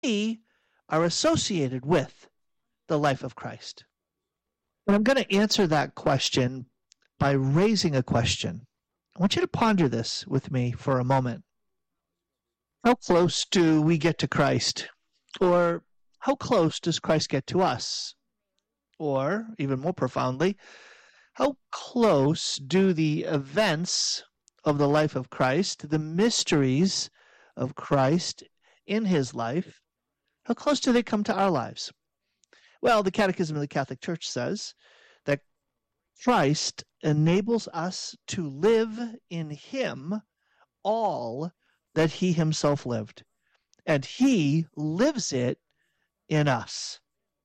we are associated with the life of Christ. And I'm going to answer that question by raising a question. I want you to ponder this with me for a moment. How close do we get to Christ? Or how close does Christ get to us? Or, even more profoundly, how close do the events of the life of Christ, the mysteries of Christ in his life, how close do they come to our lives? Well, the Catechism of the Catholic Church says that Christ enables us to live in him all that he himself lived, and he lives it in us.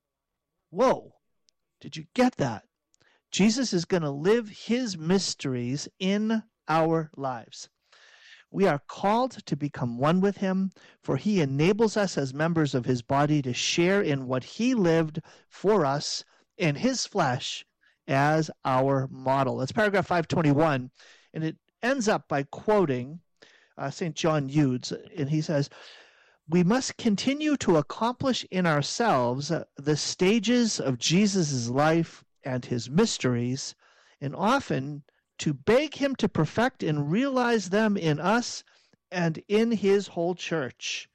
Whoa, did you get that? Jesus is going to live his mysteries in our lives. We are called to become one with him, for he enables us as members of his body to share in what he lived for us in his flesh as our model. That's paragraph 521, and it ends up by quoting St. John Eudes, and he says, "We must continue to accomplish in ourselves the stages of Jesus' life and his mysteries, and often to beg him to perfect and realize them in us and in his whole church."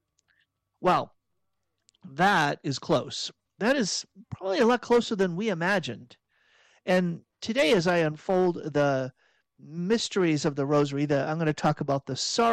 Well, that is close. That is probably a lot closer than we imagined. And today, as I unfold the mysteries of the Rosary, I'm going to talk about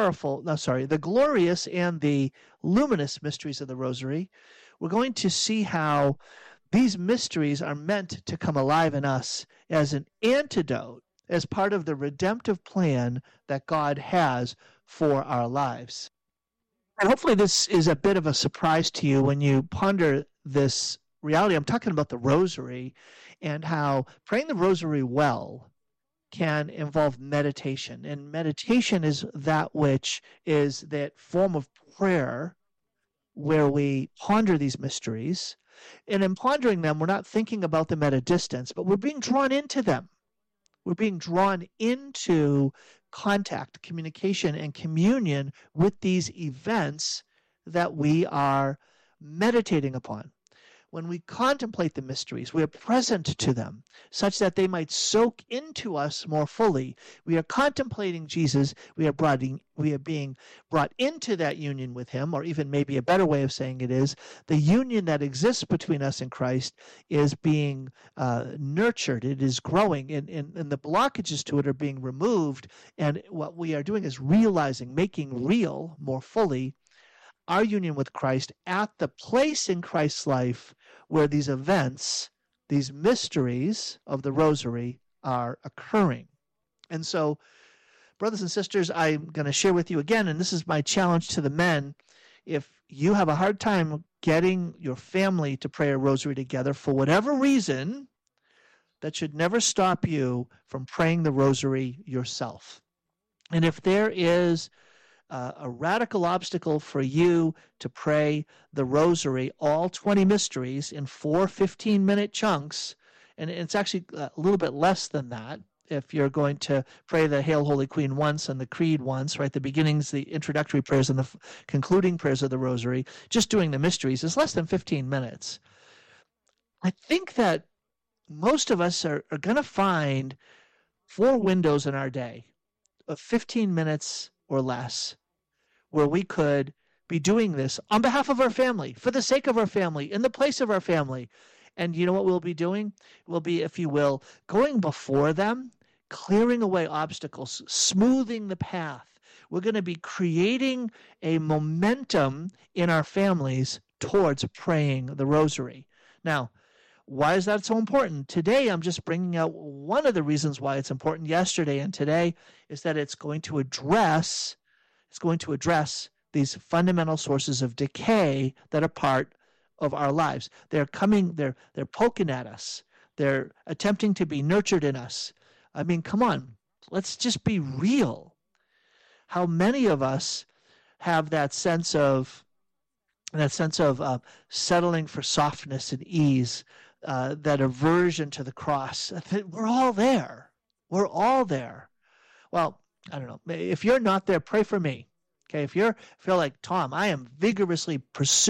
the glorious and the luminous mysteries of the Rosary. We're going to see how these mysteries are meant to come alive in us as an antidote, as part of the redemptive plan that God has for our lives. And hopefully this is a bit of a surprise to you when you ponder this reality. I'm talking about the Rosary and how praying the Rosary well can involve meditation. And meditation is that which is that form of prayer where we ponder these mysteries. And in pondering them, we're not thinking about them at a distance, but we're being drawn into them. We're being drawn into contact, communication, and communion with these events that we are meditating upon. When we contemplate the mysteries, we are present to them such that they might soak into us more fully. We are contemplating Jesus. We are being brought into that union with him, or even maybe a better way of saying it is, the union that exists between us and Christ is being nurtured. It is growing, and the blockages to it are being removed. And what we are doing is realizing, making real more fully our union with Christ at the place in Christ's life where these events, these mysteries of the Rosary are occurring. And so, brothers and sisters, I'm going to share with you again, and this is my challenge to the men. If you have a hard time getting your family to pray a Rosary together for whatever reason, that should never stop you from praying the Rosary yourself. And if there is a radical obstacle for you to pray the Rosary, all 20 mysteries, in 4 15-minute chunks, and it's actually a little bit less than that if you're going to pray the Hail Holy Queen once and the Creed once, right? The beginnings, the introductory prayers, and the concluding prayers of the Rosary, just doing the mysteries is less than 15 minutes. I think that most of us are going to find 4 windows in our day of 15 minutes or less where we could be doing this on behalf of our family, for the sake of our family, in the place of our family. And you know what we'll be doing? We'll be, if you will, going before them, clearing away obstacles, smoothing the path. We're going to be creating a momentum in our families towards praying the Rosary. Now, why is that so important? Today, I'm just bringing out one of the reasons why it's important. Yesterday and today is that it's going to address these fundamental sources of decay that are part of our lives. They're poking at us. They're attempting to be nurtured in us. I mean, come on, let's just be real. How many of us have that sense of settling for softness and ease, that aversion to the cross? We're all there. We're all there. Well, I don't know. If you're not there, pray for me. Okay, if you're like, Tom, I am vigorously pursuing